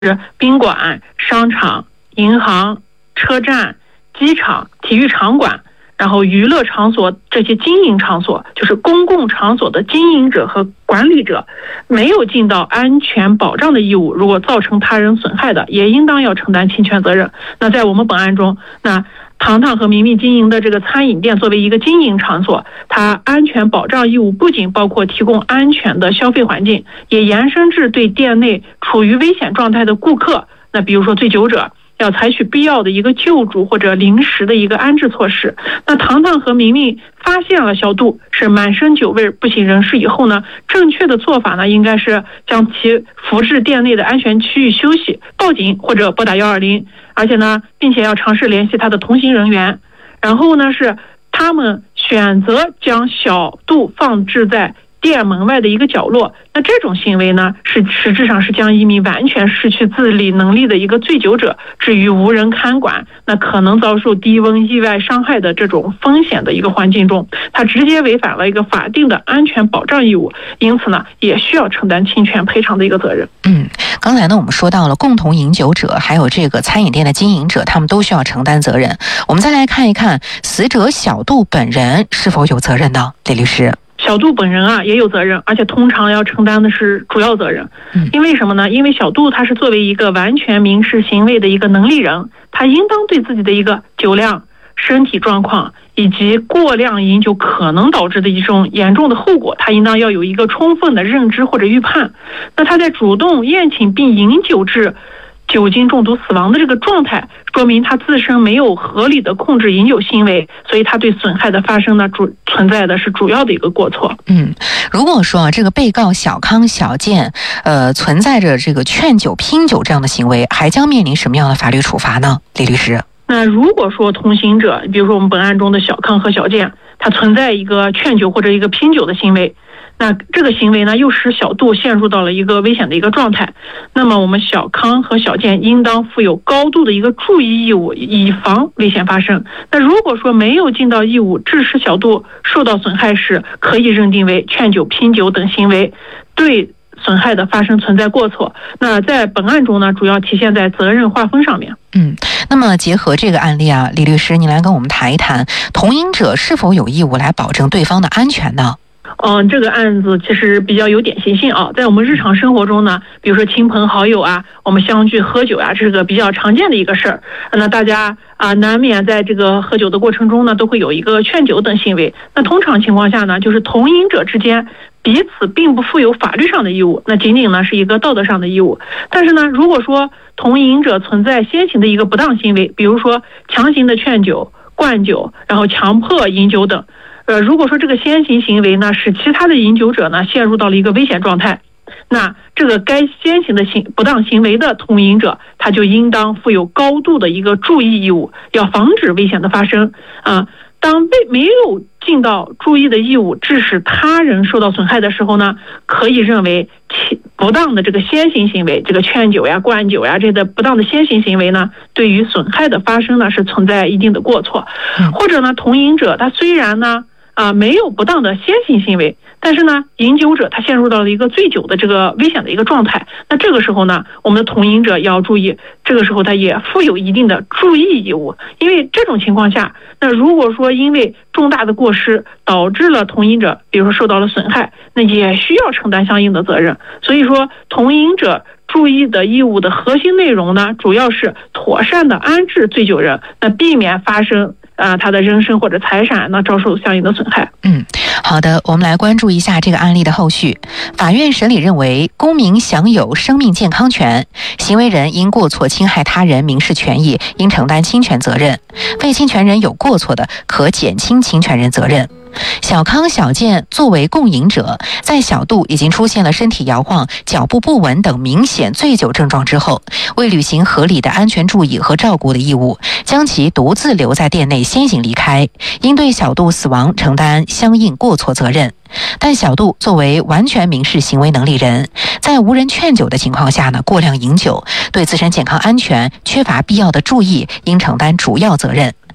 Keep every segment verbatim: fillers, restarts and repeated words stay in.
宾馆、商场、银行、车站、机场、体育场馆，然后娱乐场所这些经营场所，就是公共场所的经营者和管理者，没有尽到安全保障的义务，如果造成他人损害的，也应当要承担侵权责任。那在我们本案中，那糖糖和明明经营的这个餐饮店作为一个经营场所，它安全保障义务不仅包括提供安全的消费环境，也延伸至对店内处于危险状态的顾客，那比如说醉酒者，要采取必要的一个救助或者临时的一个安置措施。那糖糖和明明发现了小杜是满身酒味不省人事以后呢，正确的做法呢，应该是将其扶至店内的安全区域休息，报警或者拨打一二零，而且呢，并且要尝试联系他的同行人员。然后呢，是他们选择将小杜放置在店门外的一个角落，那这种行为呢，是实质上是将一名完全失去自理能力的一个醉酒者置于无人看管，那可能遭受低温意外伤害的这种风险的一个环境中，他直接违反了一个法定的安全保障义务，因此呢，也需要承担侵权赔偿的一个责任。 嗯，刚才呢，我们说到了共同饮酒者，还有这个餐饮店的经营者，他们都需要承担责任。我们再来看一看死者小杜本人是否有责任呢？李律师。 小杜本人啊也有责任，而且通常要承担的是主要责任。因为什么呢？因为小杜他是作为一个完全民事行为的一个能力人，他应当对自己的一个酒量、身体状况以及过量饮酒可能导致的一种严重的后果，他应当要有一个充分的认知或者预判。那他在主动宴请并饮酒致酒精中毒死亡的这个状态，说明他自身没有合理的控制饮酒行为，所以他对损害的发生呢，主存在的是主要的一个过错。 嗯，如果说这个被告小康小健，呃，存在着这个劝酒、拼酒这样的行为，还将面临什么样的法律处罚呢？李律师。 那如果说同行者，比如说我们本案中的小康和小健，他存在一个劝酒或者一个拼酒的行为，那这个行为呢，又使小杜陷入到了一个危险的一个状态，那么我们小康和小健应当负有高度的一个注意义务，以防危险发生。那如果说没有尽到义务，致使小杜受到损害时，可以认定为劝酒、拼酒等行为对损害的发生存在过错。那在本案中呢，主要体现在责任划分上面。 嗯，那么结合这个案例啊，李律师，您来跟我们谈一谈，同饮者是否有义务来保证对方的安全呢？ 嗯，这个案子其实比较有典型性啊，在我们日常生活中呢，比如说亲朋好友啊，我们相聚喝酒啊，这是个比较常见的一个事儿。那大家啊，难免在这个喝酒的过程中呢，都会有一个劝酒等行为。那通常情况下呢，就是同饮者之间彼此并不负有法律上的义务，那仅仅呢是一个道德上的义务。但是呢，如果说同饮者存在先行的一个不当行为，比如说强行的劝酒、灌酒，然后强迫饮酒等。呃，如果说这个先行行为呢，使其他的饮酒者呢陷入到了一个危险状态，那这个该先行的行不当行为的同饮者，他就应当负有高度的一个注意义务，要防止危险的发生啊。当被没有尽到注意的义务，致使他人受到损害的时候呢，可以认为其不当的这个先行行为，这个劝酒呀、灌酒呀，这个不当的先行行为呢，对于损害的发生呢是存在一定的过错。或者呢，同饮者他虽然呢啊没有不当的先行行为，但是呢，饮酒者他陷入到了一个醉酒的这个危险的一个状态，那这个时候呢，我们的同饮者也要注意，这个时候他也负有一定的注意义务。因为这种情况下，那如果说因为重大的过失导致了同饮者比如说受到了损害，那也需要承担相应的责任。所以说同饮者注意的义务的核心内容呢，主要是妥善的安置醉酒人，那避免发生啊、呃、他的人身或者财产呢遭受相应的损害。 嗯，好的，我们来关注一下这个案例的后续。法院审理认为，公民享有生命健康权，行为人因过错侵害他人民事权益，应承担侵权责任。被侵权人有过错的，可减轻侵权人责任。小康小健作为共饮者，在小杜已经出现了身体摇晃、脚步不稳等明显醉酒症状之后，未履行合理的安全注意和照顾的义务，将其独自留在店内先行离开，应对小杜死亡承担相应过错责任。但小杜作为完全民事行为能力人，在无人劝酒的情况下呢，过量饮酒，对自身健康安全缺乏必要的注意，应承担主要责任。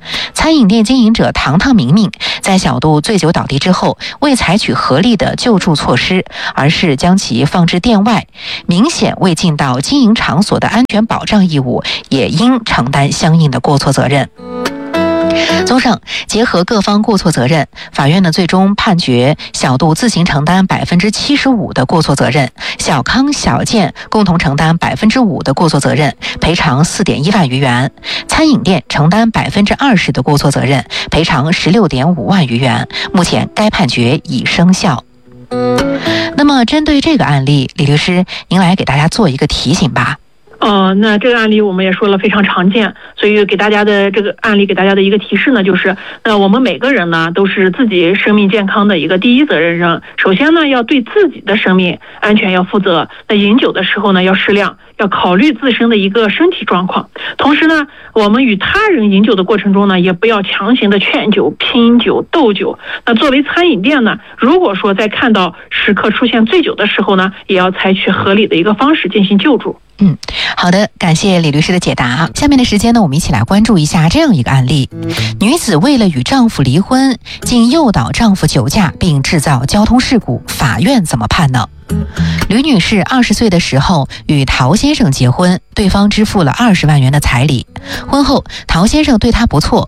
餐饮店经营者糖糖明明在小杜醉酒倒地之后，未采取合理的救助措施，而是将其放置店外，明显未尽到经营场所的安全保障义务，也应承担相应的过错责任。综上，结合各方过错责任，法院呢最终判决小杜自行承担百分之七十五的过错责任，小康、小健共同承担百分之五的过错责任，赔偿四点一万余元；餐饮店承担百分之二十的过错责任，赔偿十六点五万余元。目前该判决已生效。那么，针对这个案例，李律师，您来给大家做一个提醒吧。 哦，那这个案例我们也说了非常常见，所以给大家的这个案例给大家的一个提示呢，就是那我们每个人呢都是自己生命健康的一个第一责任人。首先呢，要对自己的生命安全要负责。那饮酒的时候呢，要适量，要考虑自身的一个身体状况。同时呢，我们与他人饮酒的过程中呢，也不要强行的劝酒、拼酒、斗酒。那作为餐饮店呢，如果说在看到食客出现醉酒的时候呢，也要采取合理的一个方式进行救助。 嗯，好的，感谢李律师的解答。下面的时间呢，我们一起来关注一下这样一个案例：女子为了与丈夫离婚，竟诱导丈夫酒驾并制造交通事故，法院怎么判呢？吕女士二十岁的时候与陶先生结婚，对方支付了二十万元的彩礼。婚后，陶先生对她不错，